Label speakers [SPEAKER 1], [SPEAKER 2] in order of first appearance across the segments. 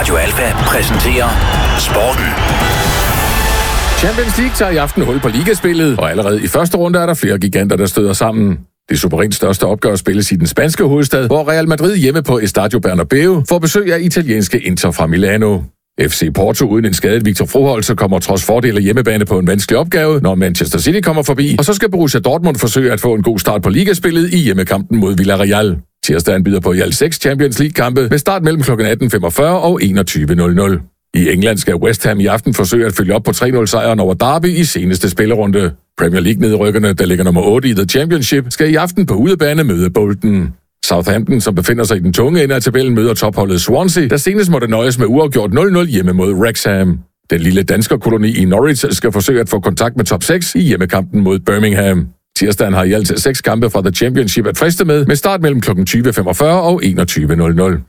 [SPEAKER 1] Radio Alfa præsenterer Sporten.
[SPEAKER 2] Champions League tager i aften hul på ligaspillet, og allerede i første runde er der flere giganter, der støder sammen. Det suverænt største opgør spilles i den spanske hovedstad, hvor Real Madrid hjemme på Estadio Bernabeu får besøg af italienske Inter fra Milano. FC Porto uden en skadet Victor Froholt kommer trods fordele hjemmebane på en vanskelig opgave, når Manchester City kommer forbi, og så skal Borussia Dortmund forsøge at få en god start på ligaspillet i hjemmekampen mod Villarreal. Tirsdagen byder på i alt 6 Champions League-kampe med start mellem kl. 18.45 og 21.00. I England skal West Ham i aften forsøge at følge op på 3-0-sejren over Derby i seneste spillerunde. Premier League-nedrykkerne, der ligger nummer 8 i The Championship, skal i aften på udebane møde Bolton. Southampton, som befinder sig i den tunge ende af tabellen, møder topholdet Swansea, der senest måtte nøjes med uafgjort 0-0 hjemme mod Wrexham. Den lille danskerkoloni i Norwich skal forsøge at få kontakt med top 6 i hjemmekampen mod Birmingham. Tirsdagen har i alt 6 kampe fra The Championship at friste med start mellem kl. 20.45 og 21.00.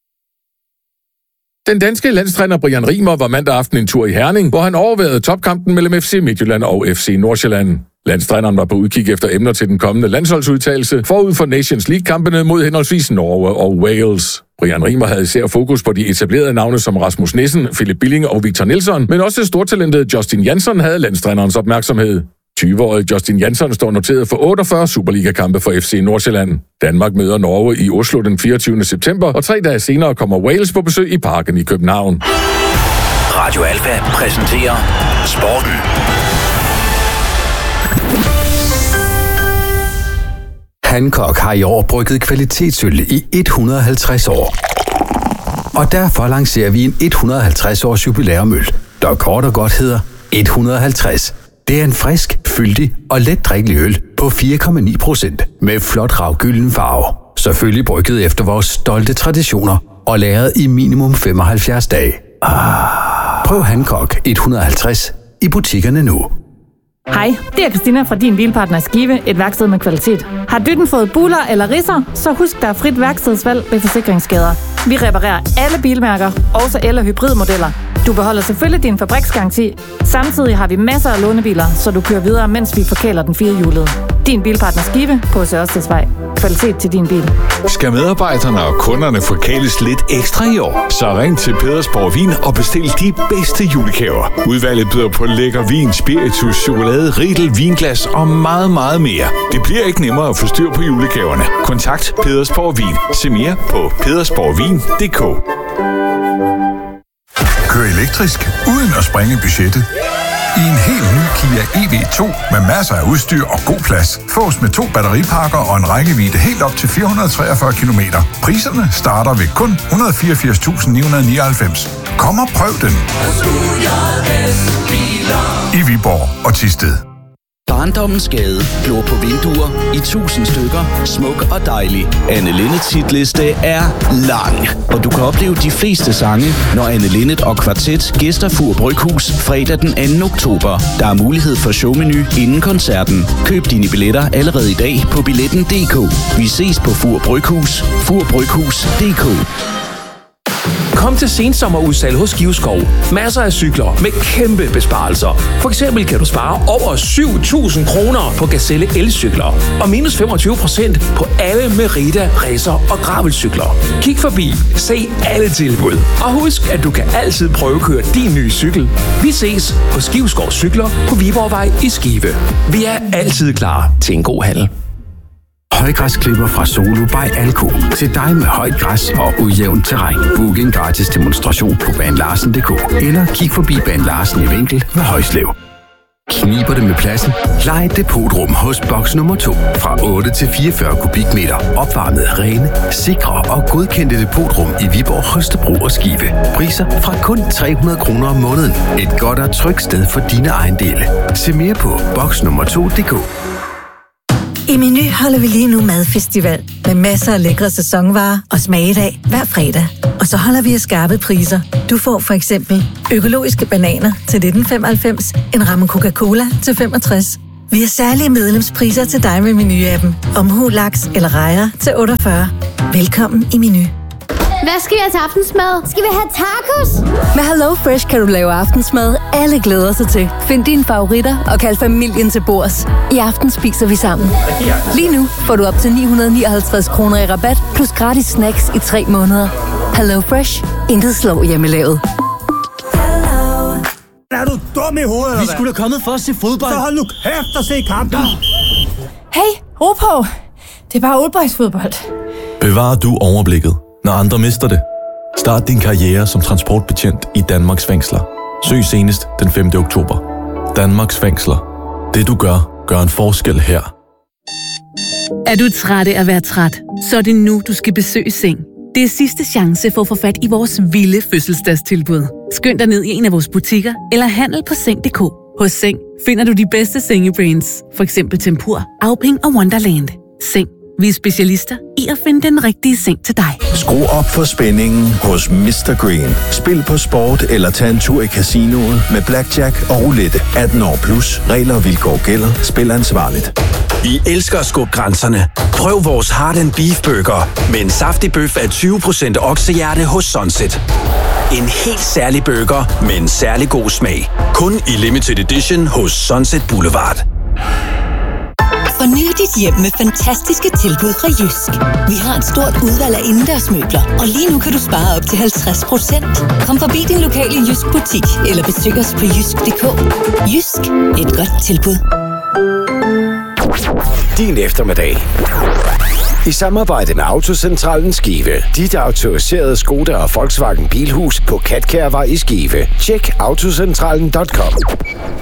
[SPEAKER 2] Den danske landstræner Brian Rimer var mandag aften en tur i Herning, hvor han overværede topkampen mellem FC Midtjylland og FC Nordsjælland. Landstræneren var på udkig efter emner til den kommende landsholdsudtagelse forud for Nations League-kampene mod henholdsvis Norge og Wales. Brian Rimer havde især fokus på de etablerede navne som Rasmus Nissen, Philip Billing og Victor Nilsson, men også stortalentet Justin Jansson havde landstrænerens opmærksomhed. 20-årige Justin Jansson står noteret for 48 Superliga-kampe for FC Nordsjælland. Danmark møder Norge i Oslo den 24. september, og 3 dage senere kommer Wales på besøg i Parken i København.
[SPEAKER 1] Radio Alfa præsenterer Sporten.
[SPEAKER 3] Hancock har i år brygget kvalitetsøl i 150 år. Og derfor lancerer vi en 150-års jubilæumøl, der kort og godt hedder 150. Det er en frisk, fyldig og let drikkelig øl på 4,9% med flot ravgylden farve. Selvfølgelig brygget efter vores stolte traditioner og lagret i minimum 75 dage. Prøv Hancock 150 i butikkerne nu.
[SPEAKER 4] Hej, det er Christina fra Din Bilpartner Skive, et værksted med kvalitet. Har dytten fået buler eller ridser, så husk, der er frit værkstedsvalg ved forsikringsskader. Vi reparerer alle bilmærker, også el- og hybridmodeller. Du beholder selvfølgelig din fabriksgaranti. Samtidig har vi masser af lånebiler, så du kører videre, mens vi forkæler den 4-hjulede. Din Bilpartner Skive på Ørstedsvej. Kvalitet til din bil.
[SPEAKER 5] Skal medarbejderne og kunderne forkæles lidt ekstra i år? Så ring til Pedersborg Vin og bestil de bedste julegaver. Udvalget byder på lækker vin, spiritus, chokolade, riedel, vinglas og meget, meget mere. Det bliver ikke nemmere at få styr på julegaverne. Kontakt Pedersborg Vin. Se mere på pedersborgvin.dk.
[SPEAKER 6] Kør elektrisk uden at sprænge budgettet. I en helt ny Kia EV2 med masser af udstyr og god plads. Fås med 2 batteripakker og en rækkevidde helt op til 443 km. Priserne starter ved kun 184.999. Kom og prøv den. I Viborg og Thisted.
[SPEAKER 7] Barndommens gade. Glor på vinduer i 1000 stykker. Smuk og dejlig. Anne Linnets hitliste er lang. Og du kan opleve de fleste sange, når Anne Linnet og Kvartet gæster Fur Bryghus fredag den 2. oktober. Der er mulighed for showmenu inden koncerten. Køb dine billetter allerede i dag på billetten.dk. Vi ses på Fur Bryghus. Furbryghus.dk.
[SPEAKER 8] Kom til sensommerudsalg hos Givskov. Masser af cykler med kæmpe besparelser. For eksempel kan du spare over 7.000 kroner på Gazelle elcykler. Og minus 25% på alle Merida, Racer og gravelcykler. Kig forbi. Se alle tilbud. Og husk, at du kan altid prøvekøre din nye cykel. Vi ses hos Givskov Cykler på Viborgvej i Skive. Vi er altid klar til en god handel.
[SPEAKER 3] Højgræsklipper fra Solo by Alko. Til dig med højt græs og ujævnt terræn. Book en gratis demonstration på banelarsen.dk. Eller kig forbi Bane Larsen i Vinkel ved Højslev. Kniber det med pladsen? Lej et depotrum hos boks nummer 2. Fra 8 til 44 kubikmeter. Opvarmet, rene, sikre og godkendte depotrum i Viborg, Holstebro og Skive. Priser fra kun 300 kroner om måneden. Et godt og trygt sted for dine ejendele. Se mere på boksnummer2.dk.
[SPEAKER 9] I Meny holder vi lige nu madfestival med masser af lækre sæsonvarer og smagedag hver fredag. Og så holder vi af skarpe priser. Du får for eksempel økologiske bananer til 1995, en ramme Coca-Cola til 65. Vi har særlige medlemspriser til dig med Meny-appen. Omhu, laks eller rejer til 48. Velkommen i Meny.
[SPEAKER 10] Hvad skal vi have til aftensmad? Skal vi have tacos?
[SPEAKER 11] Med Hello Fresh kan du lave aftensmad, alle glæder sig til. Find dine favoritter og kald familien til bords. I aften spiser vi sammen. Lige nu får du op til 959 kroner i rabat, plus gratis snacks i 3 måneder. Hello Fresh. Intet slår hjemmelavet.
[SPEAKER 12] Er du dum i hovedet? Vi skulle da kommet for at se fodbold. Så hold nu kæft og se kampen.
[SPEAKER 4] Hey, ro på. Det er bare oldboysfodbold.
[SPEAKER 13] Bevarer du overblikket, når andre mister det? Start din karriere som transportbetjent i Danmarks fængsler. Søg senest den 5. oktober. Danmarks fængsler. Det du gør en forskel her.
[SPEAKER 14] Er du træt af at være træt? Så er det nu, du skal besøge Seng. Det er sidste chance for at få fat i vores vilde fødselsdagstilbud. Skynd dig ned i en af vores butikker, eller handel på Seng.dk. Hos Seng finder du de bedste sengebrands, for eksempel Tempur, Auping og Wonderland. Seng. Vi er specialister i at finde den rigtige seng til dig.
[SPEAKER 15] Skru op for spændingen hos Mr. Green. Spil på sport eller tag en tur i casinoet med blackjack og roulette. 18 år plus. Regler og vilkår gælder. Spil ansvarligt.
[SPEAKER 1] Vi elsker at skubbe grænserne. Prøv vores Heart & Beef Burger med en saftig bøf af 20% oksehjerte hos Sunset. En helt særlig burger med en særlig god smag. Kun i limited edition hos Sunset Boulevard.
[SPEAKER 16] Forny dit hjem med fantastiske tilbud fra Jysk. Vi har et stort udvalg af indendørsmøbler, og lige nu kan du spare op til 50%. Kom forbi din lokale Jysk butik, eller besøg os på jysk.dk. Jysk. Et godt tilbud.
[SPEAKER 17] Din eftermiddag. I samarbejde med Autocentralen Skive. Dit autoriserede Skoda og Volkswagen Bilhus på Katkærvej i Skive. Tjek autocentralen.com.